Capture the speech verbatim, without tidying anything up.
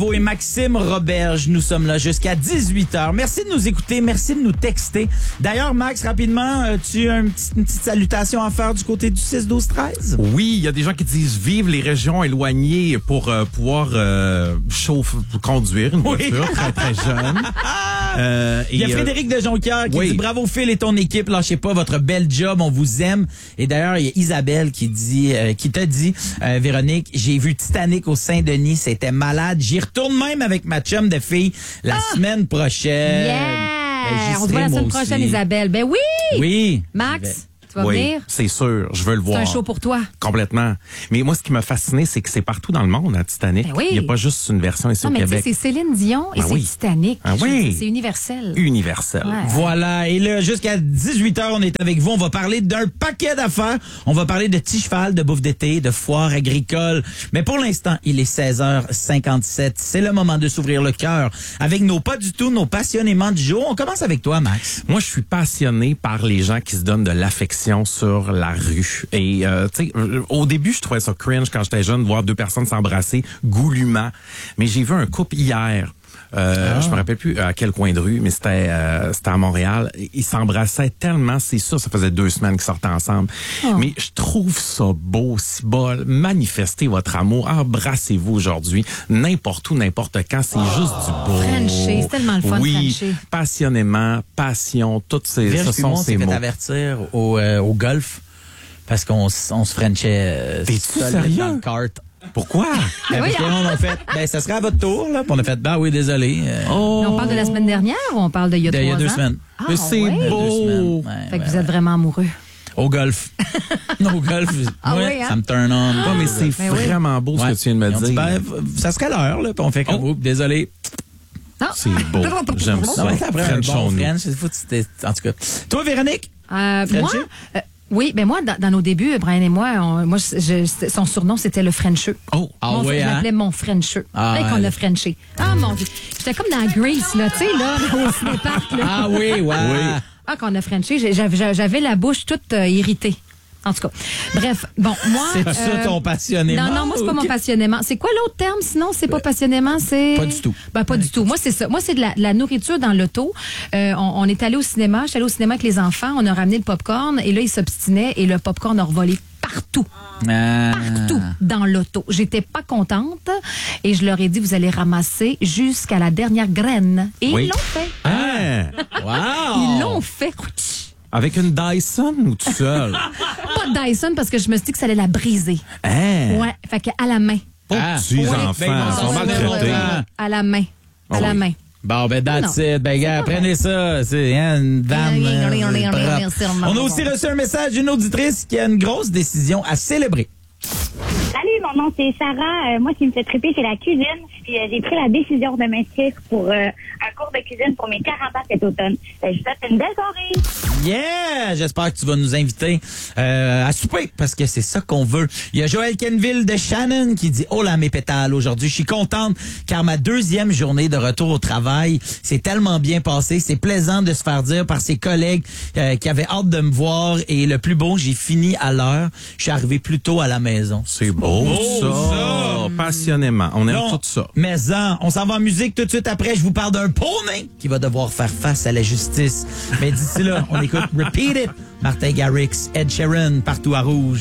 et Maxime Roberge, nous sommes là jusqu'à dix-huit heures. Merci de nous écouter, merci de nous texter. D'ailleurs, Max, rapidement, euh, tu as une petite, une petite salutation à faire du côté du six douze treize? Oui, il y a des gens qui disent vive les régions éloignées pour euh, pouvoir euh, chauffer, conduire une voiture Oui. très très jeune. Euh, Il y a et, Frédéric de Jonquière qui oui. dit bravo Phil et ton équipe, lâchez pas votre bel job, on vous aime. Et d'ailleurs, il y a Isabelle qui dit, euh, qui t'a dit, euh, Véronique, j'ai vu Titanic au Saint-Denis, c'était malade. J'y retourne même avec ma chum de fille la Ah! semaine prochaine. Yeah! Ben, j'y On se voit serai, la semaine moi prochaine, aussi. Isabelle. Ben oui! Oui. Max, tu vas oui, venir? c'est sûr, je veux le C'est voir. un show pour toi. Complètement. Mais moi, ce qui m'a fasciné, c'est que c'est partout dans le monde, à Titanic. Ben oui. Il n'y a pas juste une version ici Non, au mais tu sais, Québec. c'est Céline Dion et Ben c'est oui. Titanic. Ah Je oui. veux dire, C'est universel. Universel. Ouais. Voilà. Et là, jusqu'à dix-huit heures, on est avec vous. On va parler d'un paquet d'affaires. On va parler de petits cheval, de bouffe d'été, de foire agricole. Mais pour l'instant, il est seize heures cinquante-sept. C'est le moment de s'ouvrir le cœur avec nos pas du tout, nos passionnément du jour. On commence avec toi, Max. Moi, je suis passionné par les gens qui se donnent de l'affection sur la rue. Et euh, tu sais, euh, au début, je trouvais ça cringe quand j'étais jeune, voir deux personnes s'embrasser goulûment. Mais j'ai vu un couple hier. Euh, Ah. Je me rappelle plus à quel coin de rue, mais c'était euh, c'était à Montréal. Ils s'embrassaient tellement, c'est sûr, ça faisait deux semaines qu'ils sortaient ensemble. Oh. Mais je trouve ça beau, si bol. Manifestez votre amour, embrassez-vous aujourd'hui, n'importe où, n'importe quand. C'est juste du beau. Frencher, c'est tellement le fun de Oui, Frencher. passionnément, passion, toutes ces, Virge ce puis sont moi, on ces s'est fait mots. avertir au, euh, au golf parce qu'on s- on se frenchait euh, T'es-tu seul sérieux? dans le kart. Pourquoi? Ben, parce que on a fait, ben, ça serait à votre tour, là. Puis on a fait, ben oui, désolé. euh, Oh, Mais on parle de la semaine dernière ou on parle d'il y a de- trois il y a deux ans? semaines. Ah, Mais c'est ouais. Il y a deux beau. semaines. Ouais, Fait que ouais, vous êtes vraiment amoureux. Au golf. non, au golf. Ah ouais, oui, hein? ça me turn on. Non, mais c'est Ben oui. vraiment beau ce Ouais. que tu viens de me Ils ont dit, dire. ben, v- ça serait l'heure, là. Puis on fait comme, Oh. oups, désolé. Non. C'est beau. J'aime Ça ça. va être après un bon Frenchons-nous. French. C'est fou, c'était- En tout cas. Toi, Véronique? Euh, moi, Frenchie? euh, oui, ben moi, dans, dans nos débuts, Brian et moi, on- moi je- je- son surnom, c'était le Frencheux. Oh, Ah Mon- oui, je hein? l'appelais mon Frencheux. Ah, Dès qu'on ouais. l'a Frenché. Ah, mon Dieu. J'étais comme dans Grease, là, tu sais, là, au cinéparc, là. Ah oui, ouais. Ah, quand on a Frenché, j'ai- j'avais j'avais la bouche toute euh, irritée. En tout cas. Bref, bon, moi. C'est euh, ça ton passionnément? Non, non, moi, c'est pas Ok. mon passionnément. C'est quoi l'autre terme, sinon? C'est pas passionnément, c'est. Pas du tout. Ben, pas du tout. Moi, c'est ça. Moi, c'est de la, de la nourriture dans l'auto. Euh, on, on est allé au cinéma. Je suis allée au cinéma avec les enfants. On a ramené le popcorn et là, ils s'obstinaient et le popcorn a revolé partout. Ah. Partout dans l'auto. J'étais pas contente et je leur ai dit, vous allez ramasser jusqu'à la dernière graine. Et Oui. ils l'ont fait. Hein? Wow! Ils l'ont fait. Avec une Dyson ou tout seul? Pas de Dyson parce que je me suis dit que ça allait la briser. Hein? Ouais. Fait qu'à la main. Pauvres Ah. petits Oui. enfants, Ben, ils sont ouais, maltraités. ouais, ouais. À la main. À Ah la oui. main. Bon, ben, that's Non. it. Ben, gars, pas prenez ça. C'est hein, une dame. Rien, euh, rien, rien, propre. rien, rien, On a rien. aussi reçu un message d'une auditrice qui a une grosse décision à célébrer. Salut, mon nom c'est Sarah. Euh, moi, ce qui me fait triper, c'est la cuisine. Puis euh, j'ai pris la décision de m'inscrire pour euh, un cours de cuisine pour mes quarante ans cet automne. Euh, je vous souhaite une belle soirée. Yeah! J'espère que tu vas nous inviter euh, à souper parce que c'est ça qu'on veut. Il y a Joël Kenville de Shannon qui dit « Oh là, mes pétales, aujourd'hui, je suis contente car ma deuxième journée de retour au travail s'est tellement bien passée. C'est plaisant de se faire dire par ses collègues euh, qui avaient hâte de me voir et le plus beau, j'ai fini à l'heure. Je suis arrivé plus tôt à la maison. » C'est beau, ça. ça. Passionnément. On aime Non, tout ça. Mais en, on s'en va en musique tout de suite après. Je vous parle d'un poney qui va devoir faire face à la justice. Mais d'ici là, on écoute Repeat It, Martin Garrix, Ed Sheeran, partout à Rouge.